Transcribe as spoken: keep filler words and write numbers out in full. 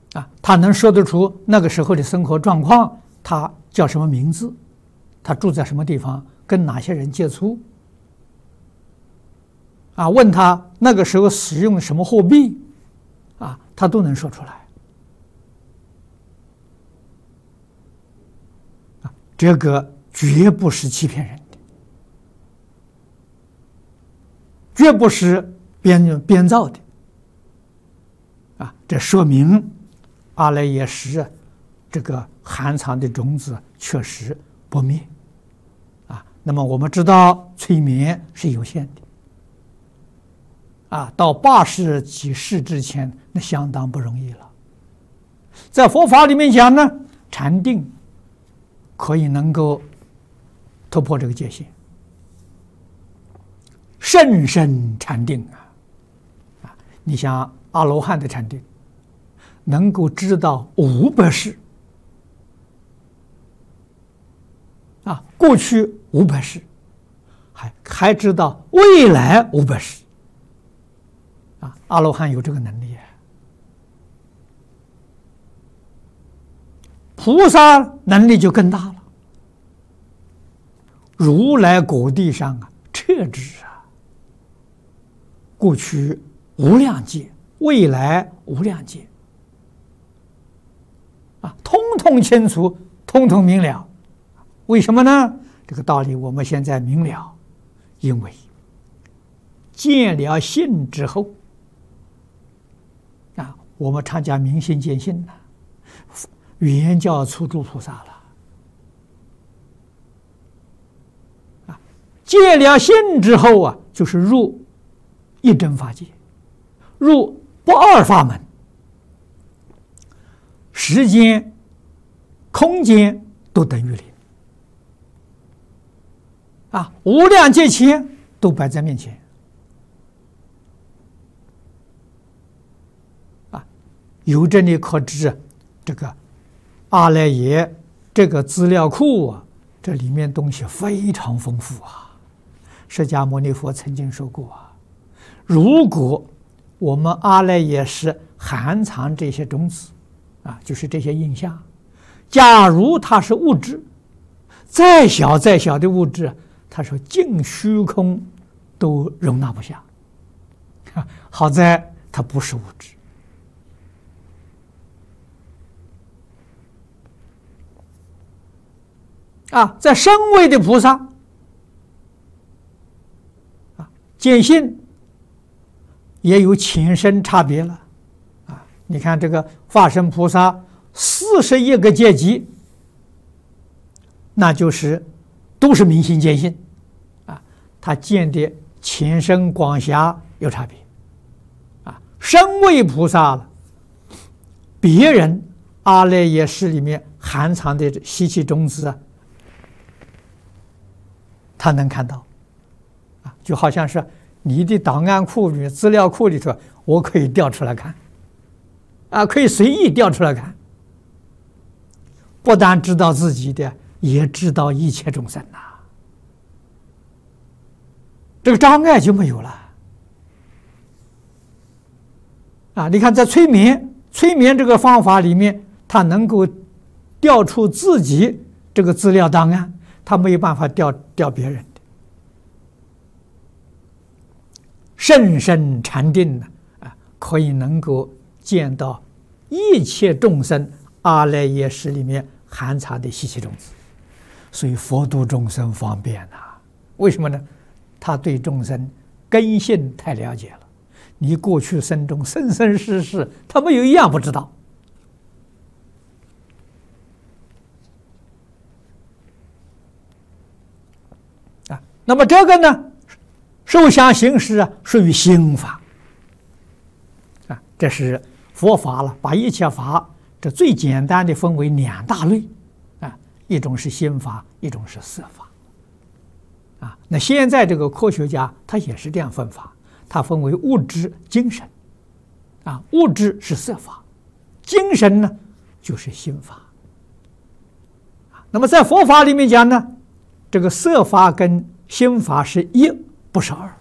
啊，他能说得出那个时候的生活状况，他叫什么名字，他住在什么地方，跟哪些人接触，啊，问他那个时候使用什么货币，啊，他都能说出来。啊，这个绝不是欺骗人的，绝不是编编造的。啊，这说明阿赖耶识这个含藏的种子确实不灭。啊，那么我们知道催眠是有限的。啊，到八十几世之前，那相当不容易了。在佛法里面讲呢，禅定可以能够突破这个界限，甚深禅定啊！啊，你像阿罗汉的禅定，能够知道五百世啊，过去五百世，还还知道未来五百世。啊，阿罗汉有这个能力啊，菩萨能力就更大了。如来果地上啊，彻知啊，过去无量劫，未来无量劫，啊，通通清楚，通通明了。为什么呢？这个道理我们现在明了，因为见了性之后。啊，我们常讲明心见性呢，原教初住菩萨了。啊，见了性之后啊，就是入一真法界，入不二法门，时间、空间都等于零。啊，无量劫前都摆在面前。由这里可知，这个阿赖耶这个资料库啊，这里面东西非常丰富啊。释迦牟尼佛曾经说过啊，如果我们阿赖耶识含藏这些种子啊，就是这些印象，假如它是物质，再小再小的物质，他说净虚空都容纳不下。好在它不是物质。啊，在声位的菩萨，啊，见性也有浅深差别了，啊，你看这个化身菩萨四十一个阶级，那就是都是明心见性，啊，他见的浅深广狭有差别，啊，声位菩萨了，别人阿赖耶识里面含藏的习气种子啊。他能看到，啊，就好像是你的档案库里、资料库里头，我可以调出来看，啊，可以随意调出来看。不但知道自己的，也知道一切众生呐，这个障碍就没有了。啊，你看在催眠、催眠这个方法里面，他能够调出自己这个资料档案。他没有办法调调别人的，甚深禅定呢啊，可以能够见到一切众生阿赖耶识里面含藏的习气种子，所以佛度众生方便呐、啊。为什么呢？他对众生根性太了解了，你过去生中生生世世，他没有一样不知道。那么这个呢，受想行识啊，属于心法啊，这是佛法了，把一切法这最简单的分为两大类啊，一种是心法，一种是色法啊。那现在这个科学家他也是这样分法，他分为物质、精神啊，物质是色法，精神呢就是心法。那么在佛法里面讲呢，这个色法跟心法是一，不是二。